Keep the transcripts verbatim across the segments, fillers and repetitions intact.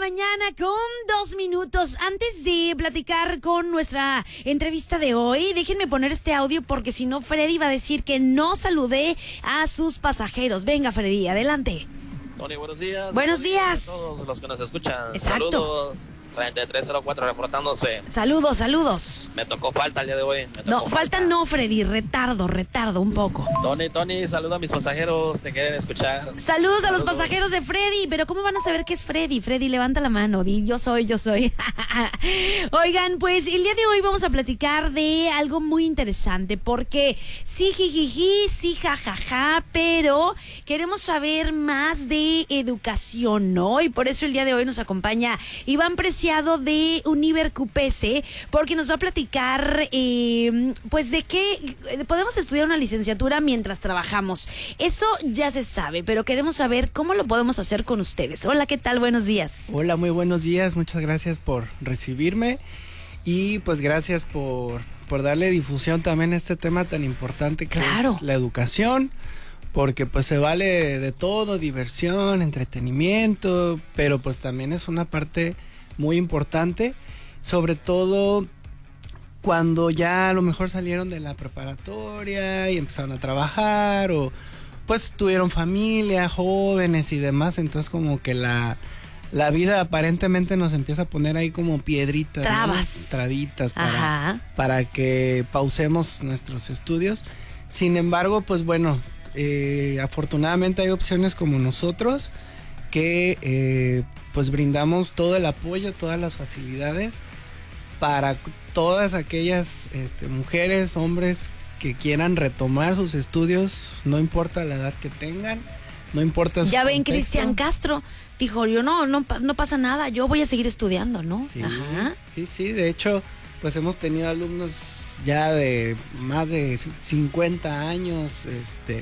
mañana con dos minutos. Antes de platicar con nuestra entrevista de hoy, déjenme poner este audio porque si no Freddy va a decir que no saludé a sus pasajeros. Venga, Freddy, adelante. Tony, buenos días. Buenos días. A todos los que nos escuchan. Exacto. Saludos. treinta y tres cero cuatro reportándose. Saludos, saludos. Me tocó falta el día de hoy. Me tocó No, falta, falta no, Freddy, retardo, retardo un poco. Tony, Tony, saluda a mis pasajeros, te quieren escuchar. Saludos, Saludos a los pasajeros de Freddy, pero ¿cómo van a saber que es Freddy? Freddy, levanta la mano, di yo soy, yo soy. Oigan, pues el día de hoy vamos a platicar de algo muy interesante, porque sí, jijiji, sí, jajaja, pero queremos saber más de educación, ¿no? Y por eso el día de hoy nos acompaña Iván Preciado de Univer Q P S, porque nos va a platicar eh, pues de qué podemos estudiar una licenciatura mientras trabajamos. Eso ya se sabe, pero queremos saber cómo lo podemos hacer con ustedes. Hola, ¿qué tal? Buenos días. Hola, muy buenos días, muchas gracias por recibirme y pues gracias por, por darle difusión también a este tema tan importante que claro. es la educación. Porque pues se vale de todo, diversión, entretenimiento, pero pues también es una parte muy importante, sobre todo cuando ya a lo mejor salieron de la preparatoria y empezaron a trabajar o pues tuvieron familia, jóvenes y demás, entonces como que la, la vida aparentemente nos empieza a poner ahí como piedritas, trabas, ¿no? Trabitas para, para que pausemos nuestros estudios. Sin embargo, pues bueno, eh, afortunadamente hay opciones como nosotros que eh, pues brindamos todo el apoyo, todas las facilidades para todas aquellas este, mujeres, hombres que quieran retomar sus estudios, no importa la edad que tengan, no importa su Ya ven, contexto. Cristian Castro dijo, yo no, no, no pasa nada, yo voy a seguir estudiando, ¿no? Sí, Ajá. sí, sí, de hecho, pues hemos tenido alumnos ya de más de cincuenta años, este,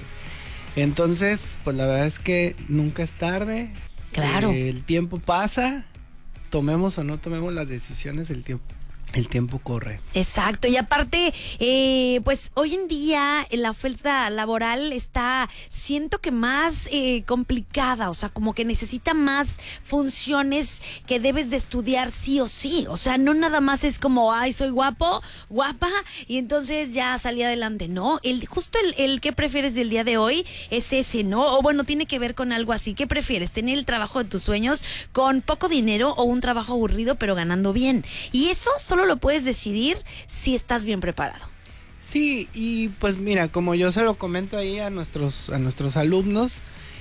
entonces, pues la verdad es que nunca es tarde. Claro. Eh, el tiempo pasa, tomemos o no tomemos las decisiones, el tiempo, el tiempo corre. Exacto, y aparte, eh, pues hoy en día la oferta laboral está, siento que más eh, complicada, o sea, como que necesita más funciones que debes de estudiar sí o sí, o sea, no nada más es como, ay, soy guapo, guapa, y entonces ya salí adelante, no, el justo el, el que prefieres del día de hoy es ese, ¿no? O bueno, tiene que ver con algo así, ¿qué prefieres? ¿Tener el trabajo de tus sueños con poco dinero o un trabajo aburrido pero ganando bien? Y eso solo lo puedes decidir si estás bien preparado. Sí, y pues mira, como yo se lo comento ahí a nuestros a nuestros alumnos,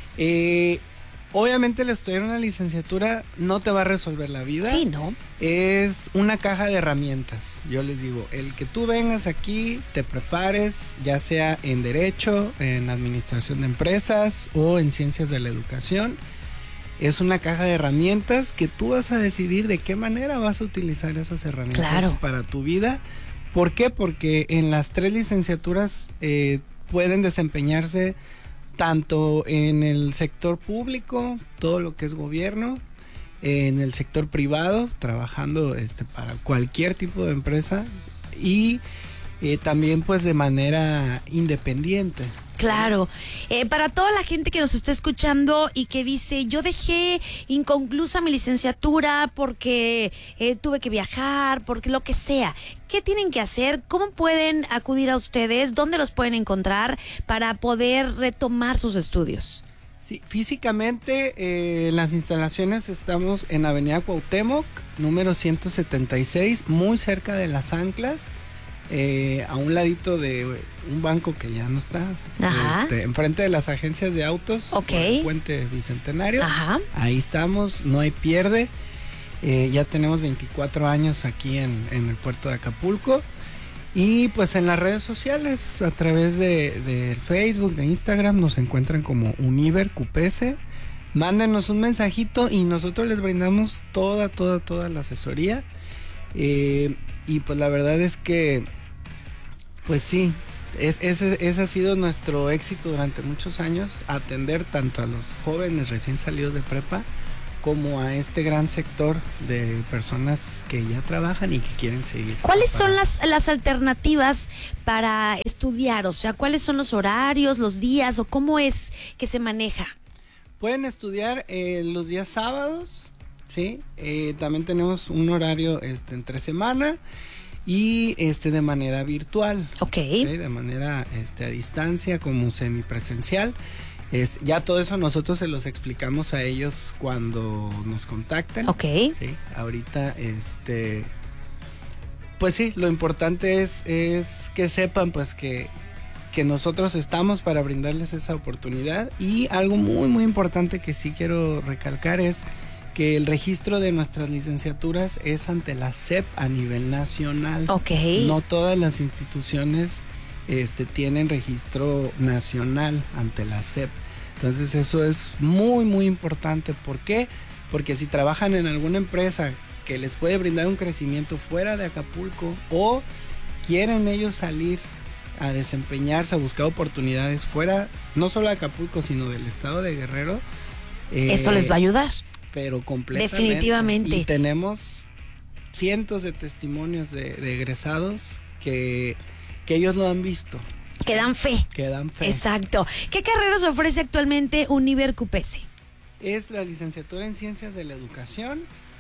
eh, obviamente el estudiar una licenciatura no te va a resolver la vida. Sí, ¿no? Es una caja de herramientas. Yo les digo, el que tú vengas aquí, te prepares, ya sea en Derecho, en Administración de Empresas o en Ciencias de la Educación, es una caja de herramientas que tú vas a decidir de qué manera vas a utilizar esas herramientas claro. para tu vida. ¿Por qué? Porque en las tres licenciaturas eh, pueden desempeñarse tanto en el sector público, todo lo que es gobierno, en el sector privado, trabajando este, para cualquier tipo de empresa y eh, también pues de manera independiente. Claro, eh, para toda la gente que nos está escuchando y que dice, yo dejé inconclusa mi licenciatura porque eh, tuve que viajar, porque lo que sea, ¿qué tienen que hacer? ¿Cómo pueden acudir a ustedes? ¿Dónde los pueden encontrar para poder retomar sus estudios? Sí, físicamente eh, en las instalaciones estamos en Avenida Cuauhtémoc, número ciento setenta y seis, muy cerca de Las Anclas. Eh, a un ladito de un banco que ya no está, este, enfrente de las agencias de autos, okay. por el Puente Bicentenario. Ajá. Ahí estamos, no hay pierde. Eh, ya tenemos veinticuatro años aquí en, en el puerto de Acapulco. Y pues en las redes sociales, a través de, de Facebook, de Instagram, nos encuentran como Univer Q P S. Mándenos un mensajito y nosotros les brindamos toda, toda, toda la asesoría. Eh, y pues la verdad es que, pues sí, es, ese, ese ha sido nuestro éxito durante muchos años, atender tanto a los jóvenes recién salidos de prepa como a este gran sector de personas que ya trabajan y que quieren seguir. ¿Cuáles son las, las alternativas para estudiar? O sea, ¿cuáles son los horarios, los días o cómo es que se maneja? Pueden estudiar eh, los días sábados, Sí, eh, también tenemos un horario este, entre semana y este de manera virtual. Ok. ¿Sí? De manera este, a distancia, como semipresencial. Este, ya todo eso nosotros se los explicamos a ellos cuando nos contacten. Ok. Sí, ahorita, este, pues sí, lo importante es, es que sepan pues que, que nosotros estamos para brindarles esa oportunidad. Y algo muy muy importante que sí quiero recalcar es que el registro de nuestras licenciaturas es ante la S E P a nivel nacional. Ok. No todas las instituciones este, tienen registro nacional ante la S E P. Entonces eso es muy muy importante. ¿Por qué? Porque si trabajan en alguna empresa que les puede brindar un crecimiento fuera de Acapulco, o quieren ellos salir a desempeñarse, a buscar oportunidades fuera, no solo de Acapulco, sino del estado de Guerrero, eh, Eso les va a ayudar. pero completamente. Definitivamente. Y tenemos cientos de testimonios de, de egresados que, que ellos lo han visto. Que dan fe. Que dan fe. Exacto. ¿Qué carreras ofrece actualmente Univer Q P S? Es la licenciatura en Ciencias de la Educación,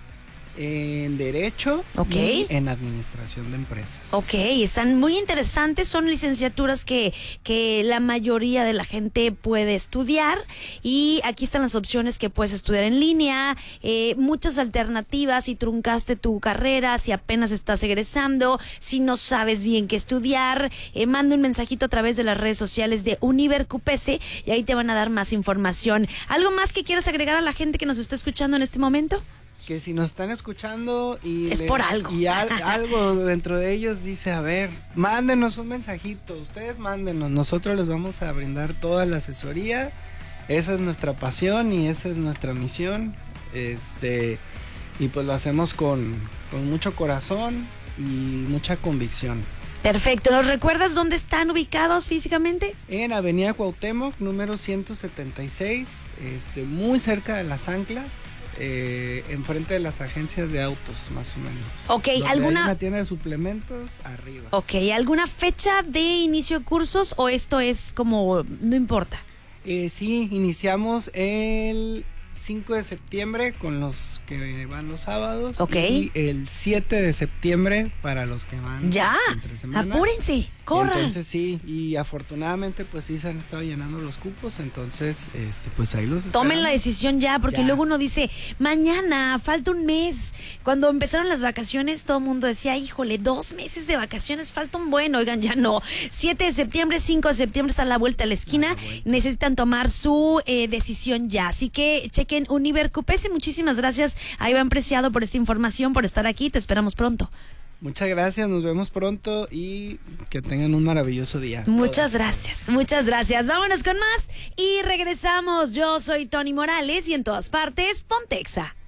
en Derecho, Ok. y en Administración de Empresas. Ok, están muy interesantes, son licenciaturas que, que la mayoría de la gente puede estudiar, y aquí están las opciones que puedes estudiar en línea, eh, muchas alternativas si truncaste tu carrera, si apenas estás egresando, si no sabes bien qué estudiar, eh, manda un mensajito a través de las redes sociales de Univer Q P S y ahí te van a dar más información. ¿Algo más que quieras agregar a la gente que nos está escuchando en este momento? Que si nos están escuchando y Es les- por algo. y al- algo dentro de ellos dice, a ver, mándenos un mensajito, ustedes mándenos, nosotros les vamos a brindar toda la asesoría. Esa es nuestra pasión y esa es nuestra misión, este y pues lo hacemos con, con mucho corazón y mucha convicción. Perfecto, ¿nos recuerdas dónde están ubicados físicamente? En Avenida Cuauhtémoc, número ciento setenta y seis, este, muy cerca de las anclas, eh, enfrente de las agencias de autos, más o menos. Ok, Donde ¿alguna- hay una tienda de suplementos, arriba. Ok, ¿alguna fecha de inicio de cursos o esto es como, no importa? Eh, sí, iniciamos el cinco de septiembre con los que van los sábados. Ok. Y el siete de septiembre para los que van Ya, entre semana. apúrense, corran. Entonces sí, y afortunadamente pues sí se han estado llenando los cupos, entonces este pues ahí los Tomen la esperamos. decisión ya, porque Ya. luego uno dice, mañana, falta un mes. Cuando empezaron las vacaciones, todo el mundo decía, híjole, dos meses de vacaciones, falta un buen. Oigan, ya no. siete de septiembre, cinco de septiembre está a la vuelta a la esquina. A la vuelta. Necesitan tomar su eh, decisión ya. Así que chequen Univer Q P S. Muchísimas gracias a Iván Preciado por esta información, por estar aquí. Te esperamos pronto. Muchas gracias, nos vemos pronto y que tengan un maravilloso día. Muchas Todos. gracias, muchas gracias. Vámonos con más y regresamos. Yo soy Tony Morales y en todas partes, Pontexa.